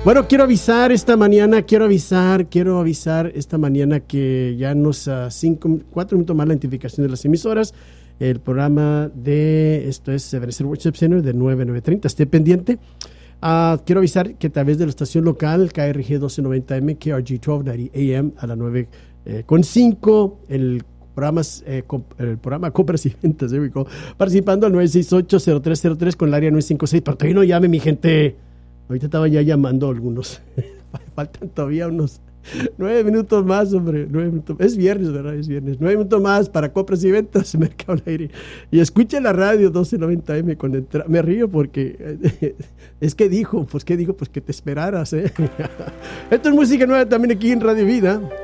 Bueno, quiero avisar esta mañana que ya nos 4 minutos más la identificación de las emisoras. El programa de, esto es Ebenezer Worship Center de 9 a 9:30, esté pendiente. Quiero avisar que a través de la estación local KRG 1290M, KRG 1290 AM a las 9:05, el programa Compras y Ventas, participando al 968-0303 con el área 956, pero todavía no llame mi gente. Ahorita estaba ya llamando a algunos. Faltan todavía unos 9 minutos más, hombre. 9 minutos. Es viernes, ¿verdad? Es viernes. 9 minutos más para compras y ventas, Mercado al Aire. Y escuche la radio 1290M cuando entra. Me río porque es que dijo, pues que te esperaras, ¿eh? Esto es música nueva también aquí en Radio Vida.